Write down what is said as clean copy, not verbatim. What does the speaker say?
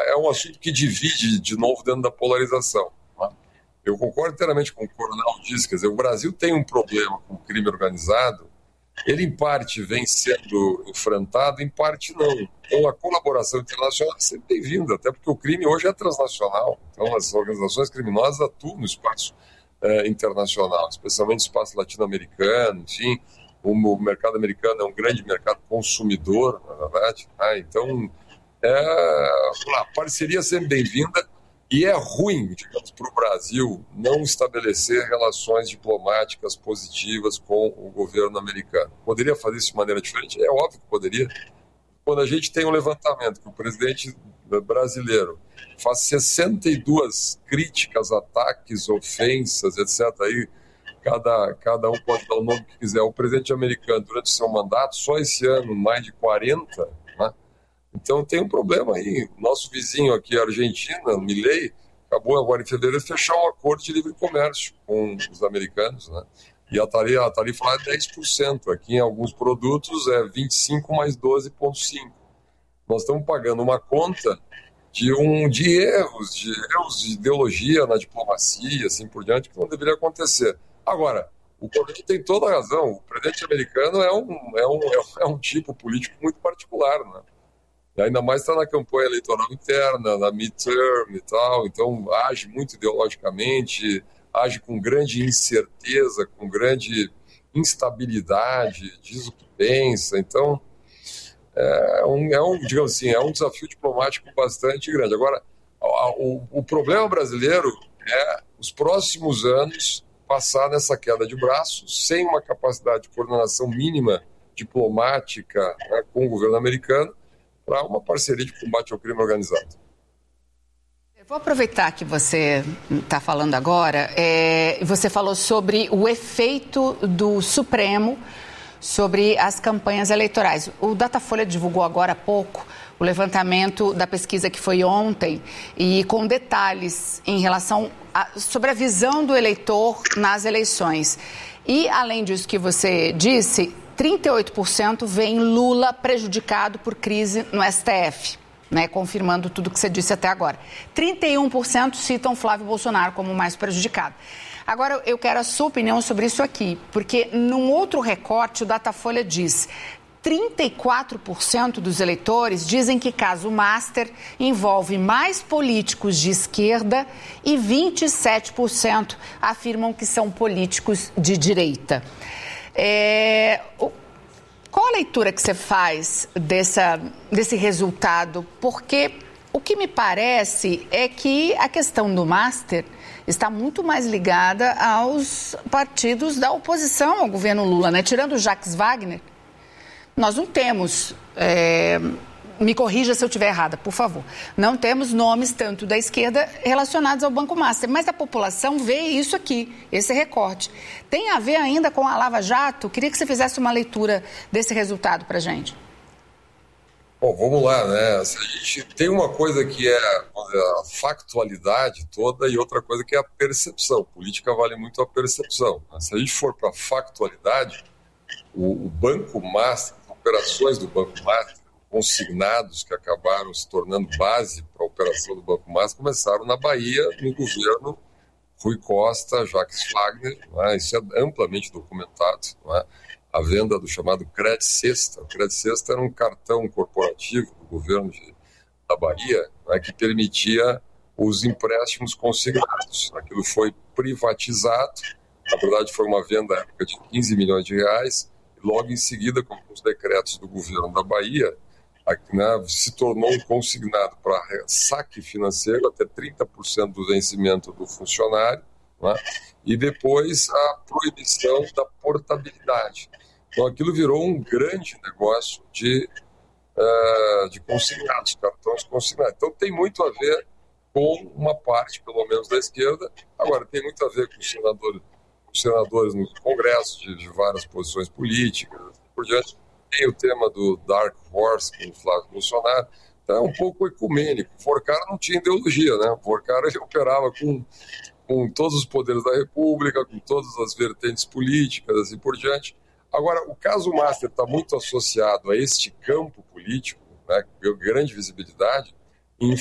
é um assunto que divide de novo dentro da polarização. Né? Eu concordo inteiramente com o que o Coronel disse, quer dizer, o Brasil tem um problema com o crime organizado, ele em parte vem sendo enfrentado, em parte não. Então a colaboração internacional é sempre bem-vinda, até porque o crime hoje é transnacional, então as organizações criminosas atuam no espaço internacional, especialmente no espaço latino-americano, enfim, o mercado americano é um grande mercado consumidor, na verdade, né? Então a parceria é sempre bem-vinda e é ruim, digamos, para o Brasil não estabelecer relações diplomáticas positivas com o governo americano. Poderia fazer isso de maneira diferente? É óbvio que poderia. Quando a gente tem um levantamento que o presidente brasileiro faz 62 críticas, ataques, ofensas, etc., aí cada um pode dar o nome que quiser. O presidente americano, durante o seu mandato, só esse ano, mais de 40, né? Então tem um problema aí. Nosso vizinho aqui, a Argentina, Milei, acabou agora em fevereiro de fechar um acordo de livre comércio com os americanos, né? E a tarifa lá é 10%. Aqui em alguns produtos é 25 mais 12,5%. Nós estamos pagando uma conta de erros de ideologia na diplomacia, assim por diante, que não deveria acontecer. Agora, o Coronel tem toda a razão. O presidente americano é um tipo político muito particular, né? Ainda mais está na campanha eleitoral interna, na midterm e tal, então age muito ideologicamente, age com grande incerteza, com grande instabilidade, diz o que pensa, então digamos assim, é um desafio diplomático bastante grande. Agora, o problema brasileiro é os próximos anos passar nessa queda de braços, sem uma capacidade de coordenação mínima diplomática, né, com o governo americano, para uma parceria de combate ao crime organizado. Eu vou aproveitar que você está falando agora, você falou sobre o efeito do Supremo sobre as campanhas eleitorais. O Datafolha divulgou agora há pouco o levantamento da pesquisa que foi ontem e com detalhes em relação sobre a visão do eleitor nas eleições. E, além disso que você disse, 38% veem Lula prejudicado por crise no STF, né, confirmando tudo que você disse até agora. 31% citam Flávio Bolsonaro como o mais prejudicado. Agora, eu quero a sua opinião sobre isso aqui, porque num outro recorte, o Datafolha diz 34% dos eleitores dizem que caso Master envolve mais políticos de esquerda e 27% afirmam que são políticos de direita. Qual a leitura que você faz desse resultado? Porque o que me parece é que a questão do Master está muito mais ligada aos partidos da oposição ao governo Lula, né? Tirando o Jacques Wagner, nós não temos, me corrija se eu estiver errada, por favor, não temos nomes tanto da esquerda relacionados ao Banco Master, mas a população vê isso aqui, esse recorte. Tem a ver ainda com a Lava Jato? Queria que você fizesse uma leitura desse resultado para a gente. Bom, vamos lá, né? A gente tem uma coisa que é a factualidade toda e outra coisa que é a percepção. Política vale muito a percepção. Se a gente for para a factualidade, o Banco Master, as operações do Banco Master, consignados que acabaram se tornando base para a operação do Banco Master, começaram na Bahia, no governo Rui Costa, Jacques Wagner, né? Isso é amplamente documentado, né? A venda do chamado Cred Sexta. O Cred Sexta era um cartão corporativo do governo da Bahia, né, que permitia os empréstimos consignados. Aquilo foi privatizado, na verdade foi uma venda à época de 15 milhões de reais, e logo em seguida, com os decretos do governo da Bahia, né, se tornou um consignado para saque financeiro até 30% do vencimento do funcionário, né, e depois a proibição da portabilidade. Então aquilo virou um grande negócio de consignados, cartões consignados. Então tem muito a ver com uma parte, pelo menos, da esquerda. Agora, tem muito a ver com os senadores no Congresso, de várias posições políticas, por diante. Tem o tema do Dark Horse com o Flávio Bolsonaro. Então é um pouco ecumênico. O Forcara não tinha ideologia, né? O Forcara ele operava com todos os poderes da República, com todas as vertentes políticas, assim por diante. Agora, o caso Master está muito associado a este campo político, né, com grande visibilidade,